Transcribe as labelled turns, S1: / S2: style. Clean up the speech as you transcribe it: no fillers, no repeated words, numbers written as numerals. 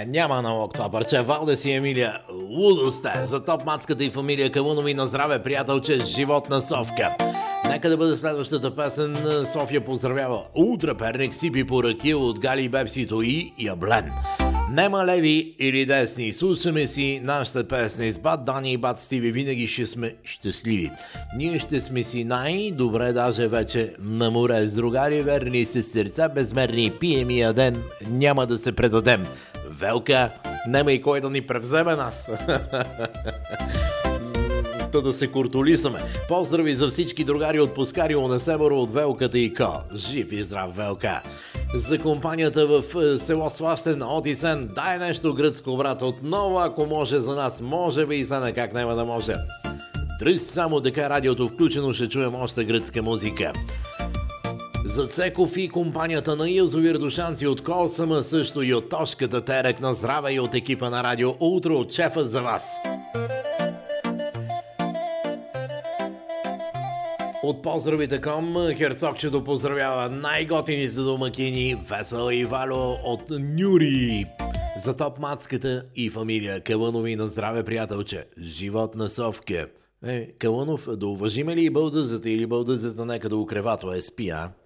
S1: Няма налог това парче. Валдес и Емилия, лудо сте. За топ мацката и фамилия Калунови на здраве, приятелче, животна совка. Нека да бъде следващата песен. София поздравява Утре Перник, Сипи по ракия от Гали Бепсито и Яблен. Нема леви или десни, слушаме си нашата песни с Бат Дани и Бат Стиви, винаги ще сме щастливи. Ние ще сме си най-добре, даже вече на море с другари, верни с сърца безмерни, пием и ядем, няма да се предадем. Велка, нема и кой да ни превземе нас. Да се куртолисаме. Поздрави за всички другари от Пускарио на Себоро, от Велката и Ко. Жив и здрав, Велка! За компанията в село Слащен от Исен, дай нещо гръцко, брат, отново, ако може за нас. Може би, Исена, как няма да може. Дръж само дека радиото включено, ще чуем още гръцка музика. За Цеков и компанията на Илзовир Душанци от Колсама, също и от Тошката Терек на здраве и от екипа на радио Утро от шефа за вас. От поздравите към Херцогчето поздравява най-готините домакини Весел и Вало от Нюри. За топ мацката и фамилия Калънови на здраве, приятелче. Живот на совка. Калънов, да уважиме ли и бълдъзата или бълдъзата нека да укревато спи, а?